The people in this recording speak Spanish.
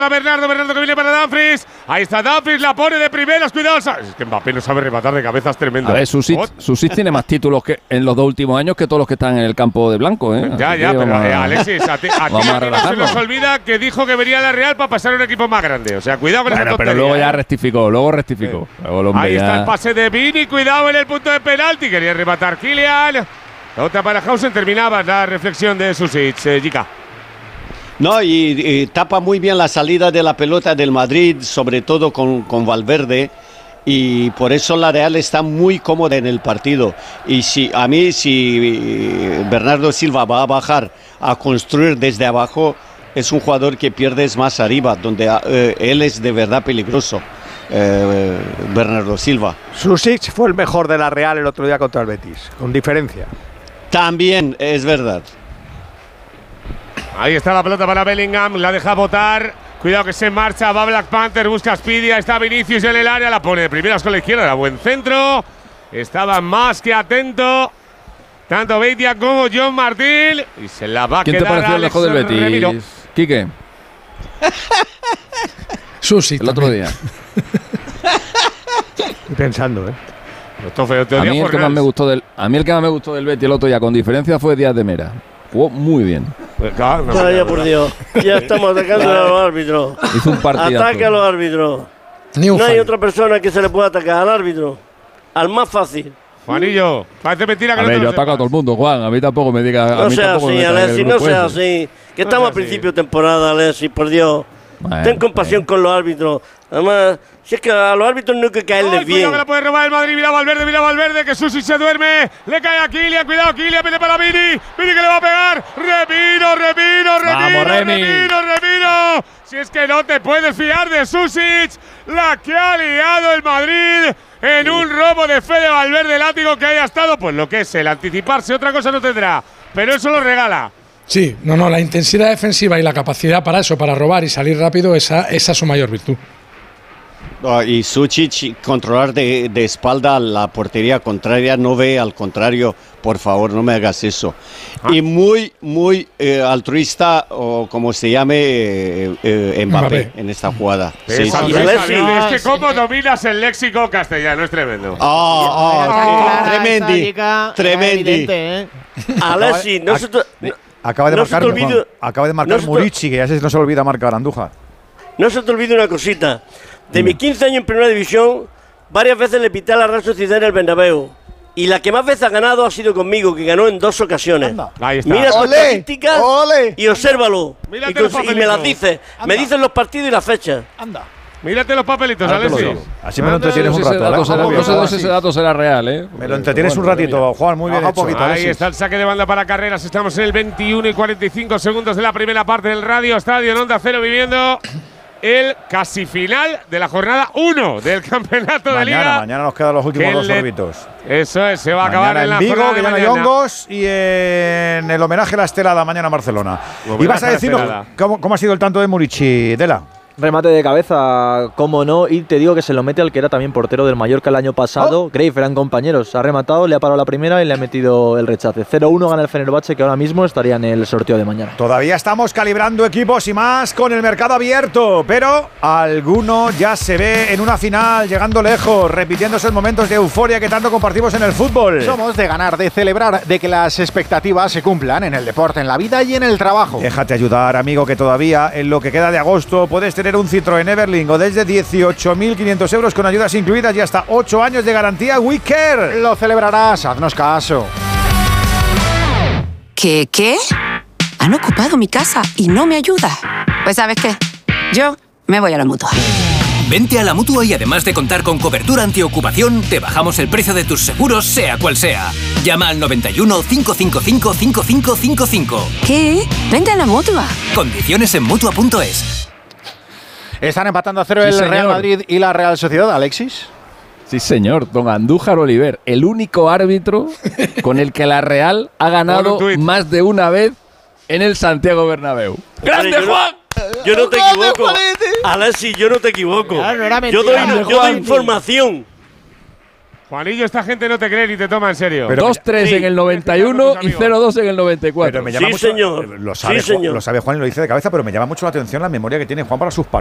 Bernardo que viene para Dumfries. Ahí está Dumfries, la pone de primeras, cuidado. Es que Mbappé no sabe rematar de cabezas, tremendo. A ver, Susic tiene más títulos que en los 2 últimos años que todos los que están en el campo de blanco, ¿eh? Ya, pero Alexis, a ti no se nos olvida que dijo que venía a la Real para pasar a un equipo más grande. O sea, cuidado con esa tontería. Pero luego ya rectificó, Ahí está el pase de Vini, cuidado en el punto de penalti. Quería rematar Kylian. Otra para Hausen, terminaba la reflexión de Susic, Jica. No, y tapa muy bien la salida de la pelota del Madrid, sobre todo con Valverde, y por eso la Real está muy cómoda en el partido. Y si Bernardo Silva va a bajar a construir desde abajo, es un jugador que pierdes más arriba, donde él es de verdad peligroso, Bernardo Silva. Susic fue el mejor de la Real el otro día contra el Betis, con diferencia. También es verdad. Ahí está la pelota para Bellingham, la deja botar. Cuidado que se marcha, va Black Panther, busca a Speedy, está Vinicius en el área, la pone de primeras con la izquierda, era buen centro. Estaba más que atento tanto Beitia como John Martín. Y se la va a quedar. ¿Quién te pareció el mejor del Betis, Remiro. Quique? Susi. El otro día. Estoy pensando, ¿eh? A mí el que más me gustó del Betis el otro día, con diferencia, fue Díaz de Mera. Jugó muy bien. Vaya por Dios, ya estamos atacando a los árbitros. Hizo un partidazo. Ataque a los árbitros. No hay otra persona que se le pueda atacar al árbitro. Al más fácil. Juanillo, parece mentira que a no ver, te yo lo ataco a todo el mundo, Juan. A mí tampoco me diga. No sea así, Alexis, no sea así. Que estamos a principio de temporada, Alexis, por Dios. Bueno, ten compasión con los árbitros. Además, si es que a los árbitros no hay que caerles bien. Cuidado que la puede robar el Madrid. Mira Valverde, que Susi se duerme. Le cae a Kylian, cuidado, Kylian, viene para Vini. Vini que le va a pegar. Remiro. Si es que no te puedes fiar de Susic, la que ha liado el Madrid en un robo de fe de Valverde, látigo que haya estado, pues lo que es el anticiparse, otra cosa no tendrá, pero eso lo regala. Sí, la intensidad defensiva y la capacidad para eso, para robar y salir rápido, esa es su mayor virtud. Y Susic controlar de espalda la portería contraria, no ve al contrario, por favor, no me hagas eso. Y muy altruista, o como se llame, Mbappé en esta jugada. Sí. Es que cómo dominas el léxico castellano, es tremendo. Tremendi. Alexis, acaba de marcar Murici, que ya no se olvida marcar Andújar. No se te olvide una cosita. De mis 15 años en Primera División, varias veces le pité a la Real Sociedad en el Bernabéu. Y la que más veces ha ganado ha sido conmigo, que ganó en 2 ocasiones. Ahí está. Mira sus estadísticas y obsérvalo. Y me las dices. Me dicen los partidos y las fechas. Anda. Mírate los papelitos, Alexis. Así me lo entretienes un rato. No sé si ese dato será real, ¿eh? Me lo entretienes un ratito, Juan, muy bien hecho. Ahí está el saque de banda para Carreras. Estamos en el 21 y 45 segundos de la primera parte del Radio Estadio en Onda Cero, viviendo el casi final de la jornada 1 del campeonato de Liga. Mañana nos quedan los últimos 2 órbitos. Eso es, se va a acabar en la Vigo, jornada que ya no hay hongos, y en el homenaje a la estelada mañana a Barcelona. Y vas a decirnos cómo ha sido el tanto de Murici, Dela. Remate de cabeza, cómo no, y te digo que se lo mete al que era también portero del Mallorca el año pasado. Grave, eran compañeros. Ha rematado, le ha parado la primera y le ha metido el rechace. 0-1 gana el Fenerbahce, que ahora mismo estaría en el sorteo de mañana. Todavía estamos calibrando equipos y más con el mercado abierto, pero alguno ya se ve en una final, llegando lejos, repitiéndose en momentos de euforia que tanto compartimos en el fútbol. Somos de ganar, de celebrar, de que las expectativas se cumplan en el deporte, en la vida y en el trabajo. Déjate ayudar, amigo, que todavía en lo que queda de agosto puedes tener un Citroën Everling o desde 18.500 euros con ayudas incluidas y hasta 8 años de garantía WeCare. Lo celebrarás, haznos caso. ¿Qué? Han ocupado mi casa y no me ayuda. Pues ¿sabes qué? Yo me voy a la Mutua. Vente a la Mutua y además de contar con cobertura antiocupación, te bajamos el precio de tus seguros, sea cual sea. Llama al 91 555 5555. ¿Qué? Vente a la Mutua. Condiciones en Mutua.es. Están empatando a 0 el Real Madrid y la Real Sociedad, Alexis. Sí, señor. Don Andújar Oliver, el único árbitro con el que la Real ha ganado más de una vez en el Santiago Bernabéu. ¡Grande, Juan! Yo no te equivoco. Alexis, yo no te equivoco. Yo doy información. Juanillo, esta gente no te cree ni te toma en serio. 2-3 en el 91 y 0-2 en el 94. Pero me llama mucho, señor. Lo sabe Juan y lo dice de cabeza, pero me llama mucho la atención la memoria que tiene Juan para sus partidos.